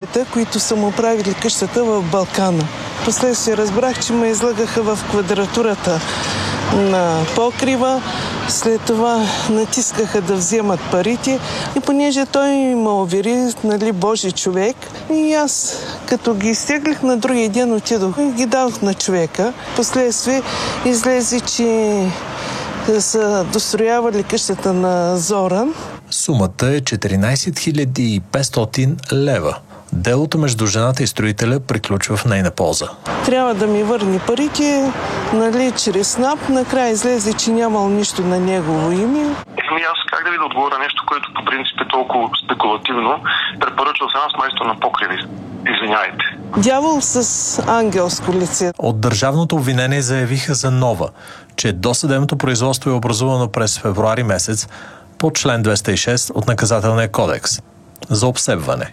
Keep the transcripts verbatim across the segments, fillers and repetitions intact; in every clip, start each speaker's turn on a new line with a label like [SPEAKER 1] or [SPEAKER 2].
[SPEAKER 1] хората, които са му правили къщата в Балкана. Последствие разбрах, че ме излагаха в квадратурата на покрива. След това натискаха да вземат парите и понеже той ме увери, нали, Божи човек, и аз като ги изтеглих, на другия ден отидох и ги дадох на човека. Последствие излезе, че са достроявали къщата на Зоран.
[SPEAKER 2] Сумата е четиринайсет хиляди и петстотин лева. Делото между жената и строителя приключва в нейна полза.
[SPEAKER 1] Трябва да ми върне парите, нали, чрез НАП. Накрая излезе, че нямал нищо на негово име.
[SPEAKER 3] Еми аз как да ви да отговоря нещо, което по принцип е толкова спекулативно. Препоръчал съм аз майстор на покриви. Извинявайте.
[SPEAKER 1] Дявол с ангелско лице.
[SPEAKER 2] От държавното обвинение заявиха за нова, че досъдебното производство е образувано през февруари месец по член двеста и шест от Наказателния кодекс за обсебване.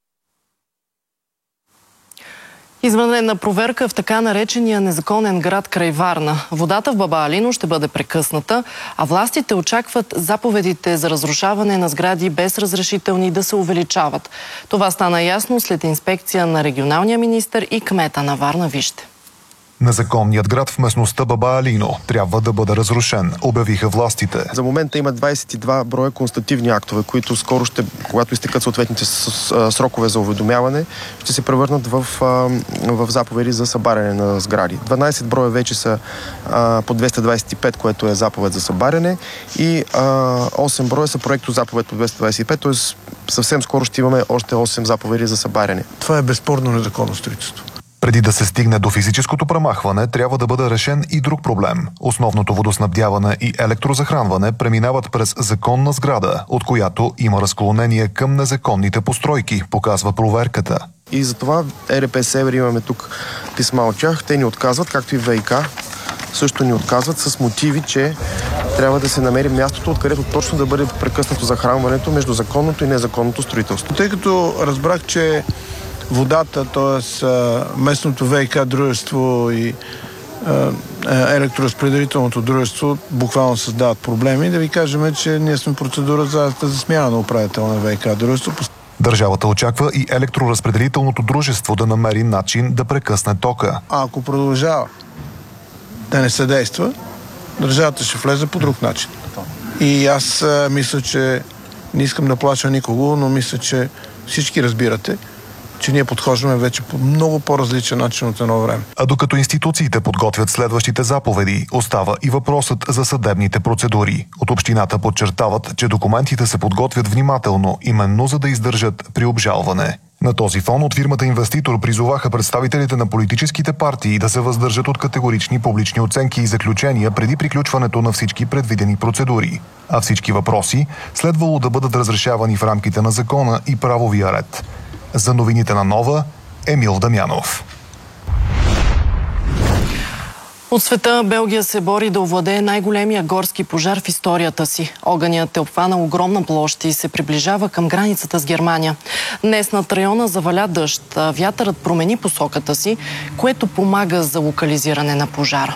[SPEAKER 4] Извънредна проверка в така наречения незаконен град край Варна. Водата в Баба Алино ще бъде прекъсната, а властите очакват заповедите за разрушаване на сгради без разрешителни да се увеличават. Това стана ясно след инспекция на регионалния министър и кмета на Варна. Вижте.
[SPEAKER 5] Незаконният град в местността Баба Алино трябва да бъде разрушен, обявиха властите. За момента има двайсет и два броя констативни актове, които скоро ще, когато изтекат съответните срокове за уведомяване, ще се превърнат в, в заповеди за събаряне на сгради. дванайсет броя вече са а, по двеста двайсет и пет, което е заповед за събаряне, и а, осем броя са проекто заповед по двеста двайсет и пет, т.е. съвсем скоро ще имаме още осем заповеди за събаряне.
[SPEAKER 6] Това е безспорно незаконно строителство.
[SPEAKER 5] Преди да се стигне до физическото премахване, трябва да бъде решен и друг проблем. Основното водоснабдяване и електрозахранване преминават през законна сграда, от която има разклонение към незаконните постройки, показва проверката. И затова ЕРП Север имаме тук писма от тях. Те ни отказват, както и ВиК също ни отказват с мотиви, че трябва да се намери мястото, откъдето точно да бъде прекъснато захранването между законното и незаконното строителство.
[SPEAKER 6] Тъй като разбрах, че водата, т.е. местното ВиК дружество и електроразпределителното дружество буквално създават проблеми, да ви кажем, че ние сме процедура за, за смяна на управител на ВиК дружество.
[SPEAKER 5] Държавата очаква и електроразпределителното дружество да намери начин да прекъсне тока.
[SPEAKER 6] А ако продължава да не съдейства, държавата ще влезе по друг начин. И аз а, мисля, че не искам да плача никого, но мисля, че всички разбирате, че ние подхождаме вече по много по-различен начин от едно време.
[SPEAKER 5] А докато институциите подготвят следващите заповеди, остава и въпросът за съдебните процедури. От общината подчертават, че документите се подготвят внимателно, именно за да издържат при обжалване. На този фон от фирмата инвеститор призоваха представителите на политическите партии да се въздържат от категорични публични оценки и заключения преди приключването на всички предвидени процедури. А всички въпроси следвало да бъдат разрешавани в рамките на закона и правовия ред. За новините на Нова, Емил Дамянов.
[SPEAKER 4] От света Белгия се бори да овладее най-големия горски пожар в историята си. Огънят е обхванал огромна площ и се приближава към границата с Германия. Днес над района заваля дъжд, а вятърът промени посоката си, което помага за локализиране на пожара.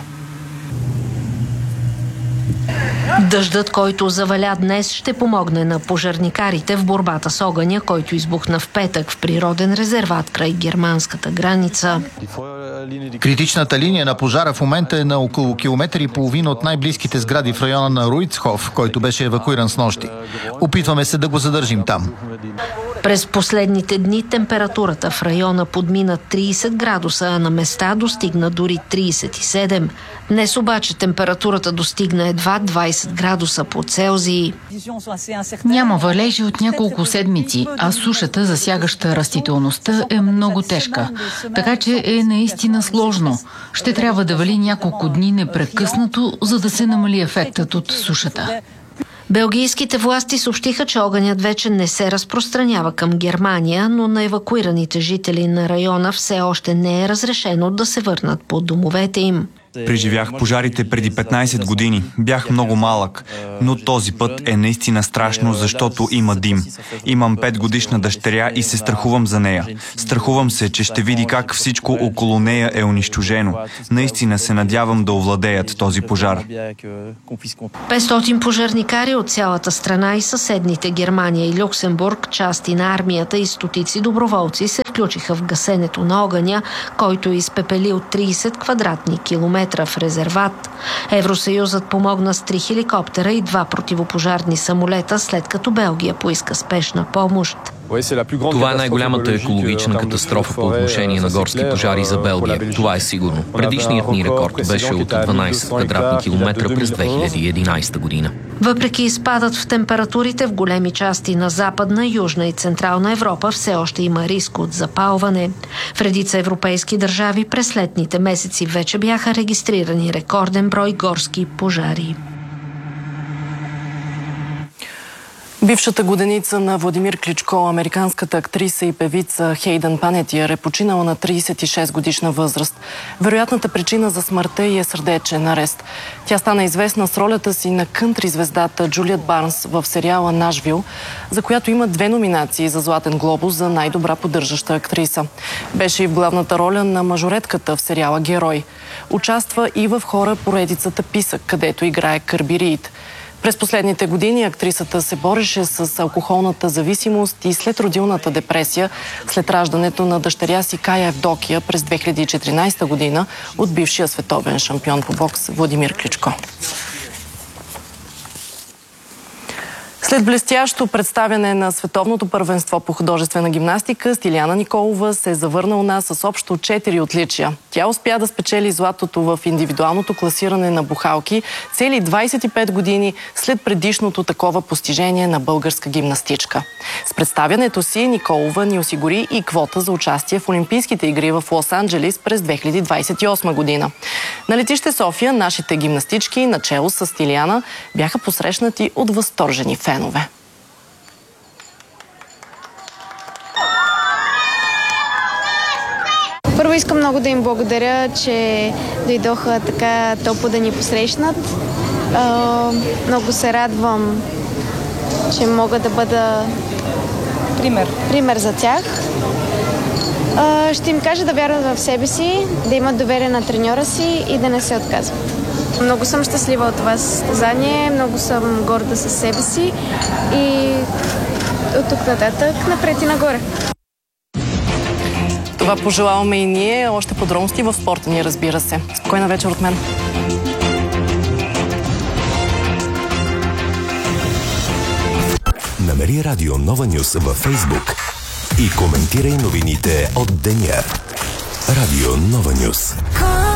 [SPEAKER 7] Дъждът, който заваля днес, ще помогне на пожарникарите в борбата с огъня, който избухна в петък в природен резерват край германската граница.
[SPEAKER 8] Критичната линия на пожара в момента е на около километър и половина от най-близките сгради в района на Руицхоф, който беше евакуиран снощи. Опитваме се да го задържим там.
[SPEAKER 7] През последните дни температурата в района подмина трийсет градуса, а на места достигна дори трийсет и седем. Днес обаче температурата достигна едва двайсет градуса по Целзий.
[SPEAKER 9] Няма валежи от няколко седмици, а сушата, засягаща растителността, е много тежка. Така че е наистина сложно. Ще трябва да вали няколко дни непрекъснато, за да се намали ефектът от сушата.
[SPEAKER 7] Белгийските власти съобщиха, че огънят вече не се разпространява към Германия, но на евакуираните жители на района все още не е разрешено да се върнат по домовете им.
[SPEAKER 10] Преживях пожарите преди петнайсет години. Бях много малък, но този път е наистина страшно, защото има дим. Имам петгодишна дъщеря и се страхувам за нея. Страхувам се, че ще види как всичко около нея е унищожено. Наистина се надявам да овладеят този пожар.
[SPEAKER 7] петстотин пожарникари от цялата страна и съседните Германия и Люксембург, части на армията и стотици доброволци се включиха в гасенето на огъня, който е изпепелил трийсет квадратни километра в резерват. Евросъюзът помогна с три хеликоптера и два противопожарни самолета, след като Белгия поиска спешна помощ.
[SPEAKER 11] Това е най-голямата екологична катастрофа по отношение на горски пожари за Белгия. Това е сигурно. Предишният ни рекорд беше от дванайсет квадратни километра през две хиляди и единайсета година.
[SPEAKER 7] Въпреки изпадът в температурите в големи части на Западна, Южна и Централна Европа все още има риск от запалване. В редица европейски държави през летните месеци вече бяха регистрирани рекорден брой горски пожари.
[SPEAKER 4] Бившата годеница на Владимир Кличко, американската актриса и певица Хейдън Панетиър, е починала на трийсет и шест годишна възраст. Вероятната причина за смъртта й е сърдечен арест. Тя стана известна с ролята си на кънтри звездата Джулиет Барнс в сериала «Нашвил», за която има две номинации за Златен глобус за най-добра поддържаща актриса. Беше и в главната роля на мажоретката в сериала «Герой». Участва и в хора поредицата «Писък», където играе Кърби Риид. През последните години актрисата се бореше с алкохолната зависимост и след родилната депресия, след раждането на дъщеря си Кая Евдокия през две хиляди и четиринайсета година от бившия световен шампион по бокс Владимир Кличко. След блестящо представяне на световното първенство по художествена гимнастика, Стиляна Николова се завърна у нас с общо четири отличия. Тя успя да спечели златото в индивидуалното класиране на бухалки цели двайсет и пет години след предишното такова постижение на българска гимнастичка. С представянето си Николова ни осигури и квота за участие в Олимпийските игри в Лос-Анджелис през две хиляди двайсет и осма година. На летище София нашите гимнастички, начело с Стиляна, бяха посрещнати от възторжени фенове.
[SPEAKER 12] Първо искам много да им благодаря, че дойдоха така топло да ни посрещнат. Много се радвам, че мога да бъда пример, пример за тях. Ще им кажа да вярват в себе си, да имат доверие на треньора си и да не се отказват. Много съм щастлива от това състезание, много съм горда със себе си и от тук нататък напред и нагоре.
[SPEAKER 4] Това пожелаваме и ние. Още подробности в спорта ни, разбира се. Спокойна вечер от мен.
[SPEAKER 13] Намери Радио Нова Нюс във Фейсбук и коментирай новините от деня. Радио Нова Нюс.